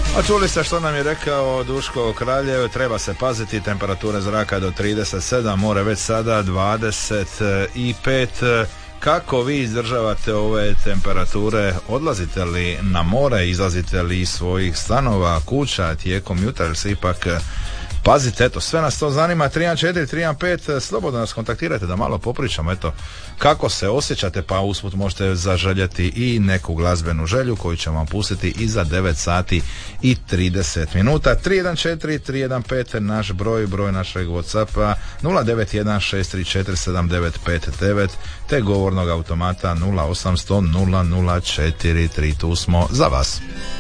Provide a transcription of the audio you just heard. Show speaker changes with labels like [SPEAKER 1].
[SPEAKER 1] A čuli ste što nam je rekao Duško Kraljev, treba se paziti, temperature zraka do 37, more već sada 25. Kako vi izdržavate ove temperature? Odlazite li na more, izlazite li iz svojih stanova, kuća tijekom jutra, ili se ipak pazite? Eto, sve nas to zanima. 314-315, slobodno nas kontaktirajte da malo popričamo, eto, kako se osjećate, pa usput možete zaželjeti i neku glazbenu želju koju ćemo vam pustiti i za 9 sati i 30 minuta. 314-315 naš broj našeg Whatsappa 091-634-7959 te govornog automata 0800 004 3. Tu smo za vas.